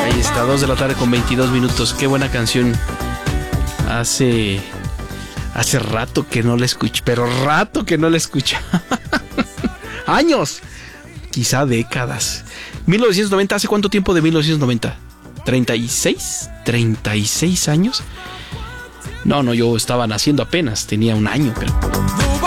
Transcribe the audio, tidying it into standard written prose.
Ahí está, 2 de la tarde con 22 minutos. Qué buena canción. Hace rato que no la escucho, pero rato que no la escucho. Años, quizá décadas. 1990, ¿hace cuánto tiempo de 1990? ¿36? ¿36 años? No, yo estaba naciendo apenas, tenía un año, pero...